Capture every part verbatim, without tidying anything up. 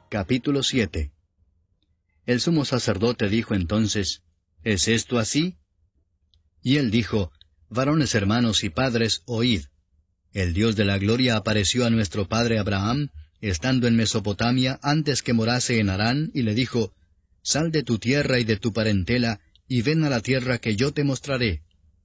Capítulo siete. El sumo sacerdote dijo entonces, ¿es esto así? Y él dijo, Varones hermanos y padres, oíd. El Dios de la gloria apareció a nuestro padre Abraham, estando en Mesopotamia antes que morase en Harán, y le dijo, Sal de tu tierra y de tu parentela, y ven a la tierra que yo te mostraré.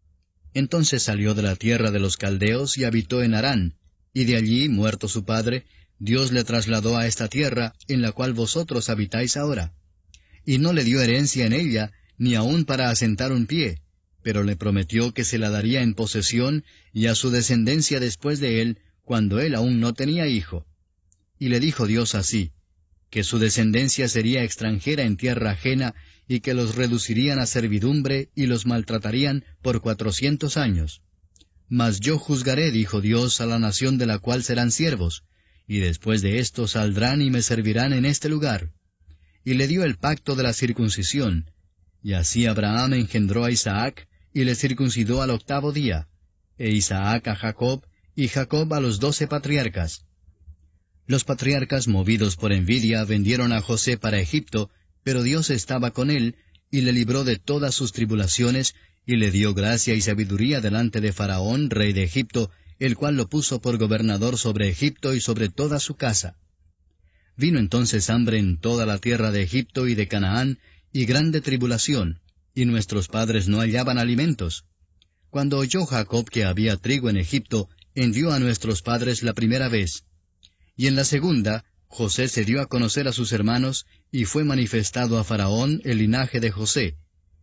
Entonces salió de la tierra de los caldeos y habitó en Harán, y de allí, muerto su padre, Dios le trasladó a esta tierra, en la cual vosotros habitáis ahora. Y no le dio herencia en ella, ni aun para asentar un pie, pero le prometió que se la daría en posesión, y a su descendencia después de él, cuando él aún no tenía hijo. Y le dijo Dios así, que su descendencia sería extranjera en tierra ajena, y que los reducirían a servidumbre, y los maltratarían por cuatrocientos años. Mas yo juzgaré, dijo Dios, a la nación de la cual serán siervos, y después de esto saldrán y me servirán en este lugar. Y le dio el pacto de la circuncisión, y así Abraham engendró a Isaac, y le circuncidó al octavo día, e Isaac a Jacob, y Jacob a los doce patriarcas. Los patriarcas, movidos por envidia, vendieron a José para Egipto, pero Dios estaba con él, y le libró de todas sus tribulaciones, y le dio gracia y sabiduría delante de Faraón, rey de Egipto, el cual lo puso por gobernador sobre Egipto y sobre toda su casa. Vino entonces hambre en toda la tierra de Egipto y de Canaán, y grande tribulación, y nuestros padres no hallaban alimentos. Cuando oyó Jacob que había trigo en Egipto, envió a nuestros padres la primera vez. Y en la segunda, José se dio a conocer a sus hermanos, y fue manifestado a Faraón el linaje de José.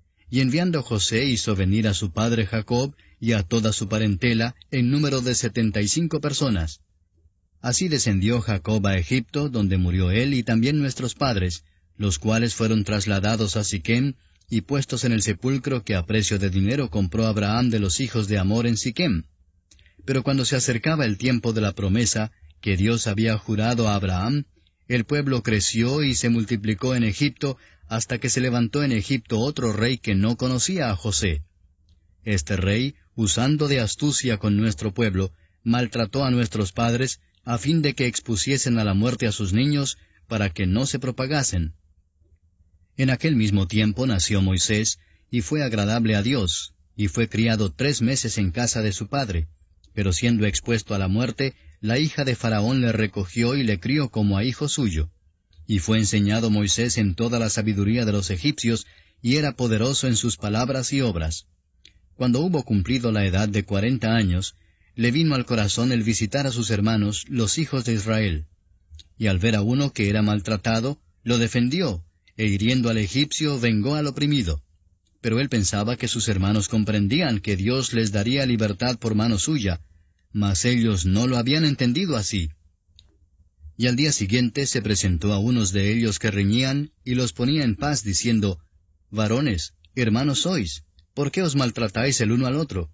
Y enviando José hizo venir a su padre Jacob, y a toda su parentela, en número de setenta y cinco personas. Así descendió Jacob a Egipto, donde murió él y también nuestros padres, los cuales fueron trasladados a Siquem, y puestos en el sepulcro que a precio de dinero compró Abraham de los hijos de Amor en Siquem. Pero cuando se acercaba el tiempo de la promesa, que Dios había jurado a Abraham, el pueblo creció y se multiplicó en Egipto, hasta que se levantó en Egipto otro rey que no conocía a José. Este rey, usando de astucia con nuestro pueblo, maltrató a nuestros padres, a fin de que expusiesen a la muerte a sus niños, para que no se propagasen. En aquel mismo tiempo nació Moisés, y fue agradable a Dios, y fue criado tres meses en casa de su padre, pero siendo expuesto a la muerte, la hija de Faraón le recogió y le crió como a hijo suyo. Y fue enseñado Moisés en toda la sabiduría de los egipcios, y era poderoso en sus palabras y obras. Cuando hubo cumplido la edad de cuarenta años, le vino al corazón el visitar a sus hermanos, los hijos de Israel. Y al ver a uno que era maltratado, lo defendió, e hiriendo al egipcio vengó al oprimido. Pero él pensaba que sus hermanos comprendían que Dios les daría libertad por mano suya, mas ellos no lo habían entendido así. Y al día siguiente se presentó a unos de ellos que reñían, y los ponía en paz, diciendo, Varones, hermanos sois, ¿por qué os maltratáis el uno al otro?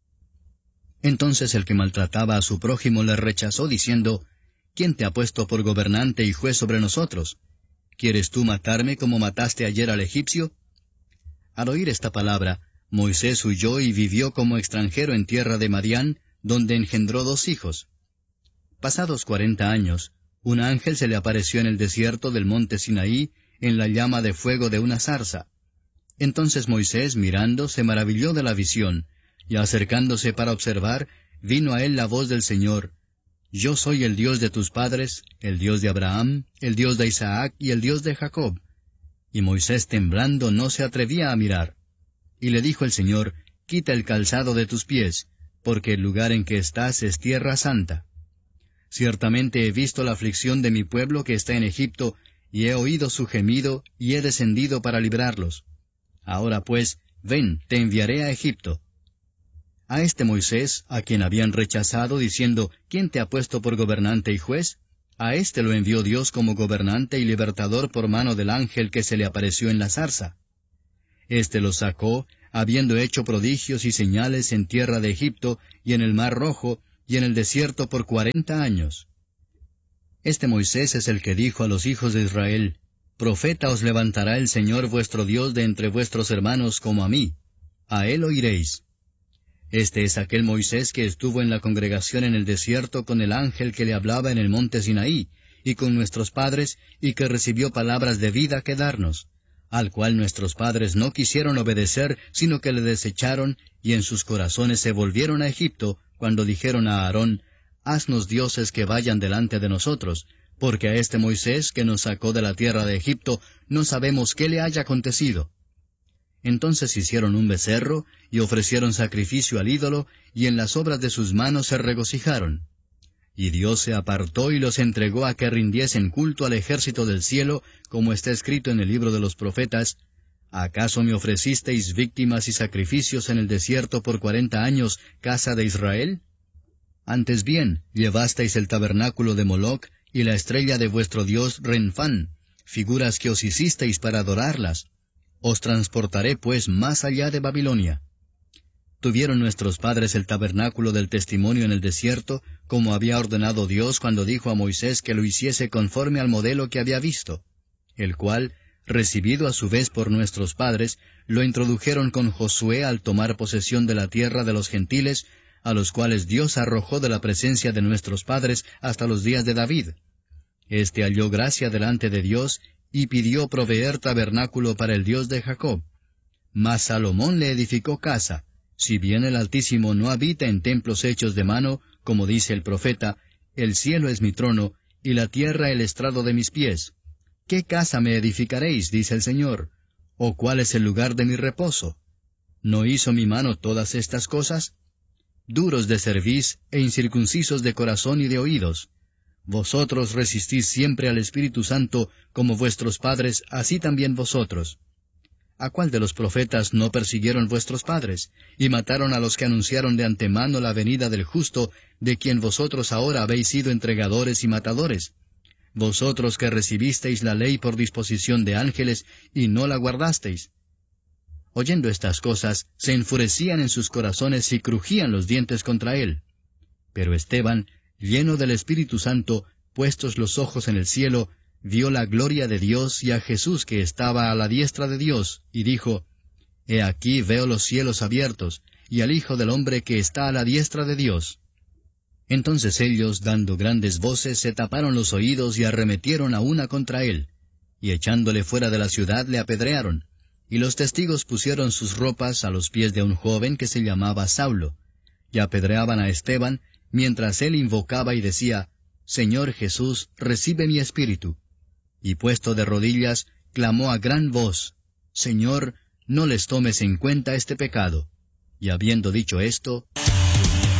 Entonces el que maltrataba a su prójimo le rechazó, diciendo, ¿quién te ha puesto por gobernante y juez sobre nosotros? ¿Quieres tú matarme como mataste ayer al egipcio? Al oír esta palabra, Moisés huyó y vivió como extranjero en tierra de Madián, donde engendró dos hijos. Pasados cuarenta años, un ángel se le apareció en el desierto del monte Sinaí, en la llama de fuego de una zarza. Entonces Moisés, mirando, se maravilló de la visión, y acercándose para observar, vino a él la voz del Señor, Yo soy el Dios de tus padres, el Dios de Abraham, el Dios de Isaac y el Dios de Jacob. Y Moisés temblando no se atrevía a mirar. Y le dijo el Señor, Quita el calzado de tus pies, porque el lugar en que estás es tierra santa. Ciertamente he visto la aflicción de mi pueblo que está en Egipto, y he oído su gemido, y he descendido para librarlos. Ahora pues, ven, te enviaré a Egipto. A este Moisés, a quien habían rechazado, diciendo, ¿quién te ha puesto por gobernante y juez? A éste lo envió Dios como gobernante y libertador por mano del ángel que se le apareció en la zarza. Este los sacó, habiendo hecho prodigios y señales en tierra de Egipto, y en el mar Rojo, y en el desierto por cuarenta años. Este Moisés es el que dijo a los hijos de Israel, Profeta os levantará el Señor vuestro Dios de entre vuestros hermanos como a mí. A él oiréis. Este es aquel Moisés que estuvo en la congregación en el desierto con el ángel que le hablaba en el monte Sinaí, y con nuestros padres, y que recibió palabras de vida que darnos, al cual nuestros padres no quisieron obedecer, sino que le desecharon, y en sus corazones se volvieron a Egipto, cuando dijeron a Aarón, Haznos dioses que vayan delante de nosotros, porque a este Moisés, que nos sacó de la tierra de Egipto, no sabemos qué le haya acontecido. Entonces hicieron un becerro, y ofrecieron sacrificio al ídolo, y en las obras de sus manos se regocijaron. Y Dios se apartó y los entregó a que rindiesen culto al ejército del cielo, como está escrito en el libro de los profetas, ¿Acaso me ofrecisteis víctimas y sacrificios en el desierto por cuarenta años, casa de Israel? Antes bien, llevasteis el tabernáculo de Moloc, y la estrella de vuestro dios Renfán, figuras que os hicisteis para adorarlas. Os transportaré pues más allá de Babilonia. Tuvieron nuestros padres el tabernáculo del testimonio en el desierto, como había ordenado Dios cuando dijo a Moisés que lo hiciese conforme al modelo que había visto, el cual, recibido a su vez por nuestros padres, lo introdujeron con Josué al tomar posesión de la tierra de los gentiles, a los cuales Dios arrojó de la presencia de nuestros padres hasta los días de David. Este halló gracia delante de Dios, y pidió proveer tabernáculo para el Dios de Jacob. Mas Salomón le edificó casa, si bien el Altísimo no habita en templos hechos de mano, como dice el profeta, el cielo es mi trono, y la tierra el estrado de mis pies. ¿Qué casa me edificaréis, dice el Señor? ¿O cuál es el lugar de mi reposo? ¿No hizo mi mano todas estas cosas? Duros de cerviz e incircuncisos de corazón y de oídos. Vosotros resistís siempre al Espíritu Santo, como vuestros padres, así también vosotros. ¿A cuál de los profetas no persiguieron vuestros padres, y mataron a los que anunciaron de antemano la venida del justo, de quien vosotros ahora habéis sido entregadores y matadores? Vosotros que recibisteis la ley por disposición de ángeles, y no la guardasteis. Oyendo estas cosas, se enfurecían en sus corazones y crujían los dientes contra él. Pero Esteban, lleno del Espíritu Santo, puestos los ojos en el cielo, vio la gloria de Dios y a Jesús que estaba a la diestra de Dios, y dijo, He aquí veo los cielos abiertos, y al Hijo del Hombre que está a la diestra de Dios. Entonces ellos, dando grandes voces, se taparon los oídos y arremetieron a una contra él, y echándole fuera de la ciudad le apedrearon. Y los testigos pusieron sus ropas a los pies de un joven que se llamaba Saulo, y apedreaban a Esteban, mientras él invocaba y decía, Señor Jesús, recibe mi espíritu. Y puesto de rodillas, clamó a gran voz, Señor, no les tomes en cuenta este pecado. Y habiendo dicho esto,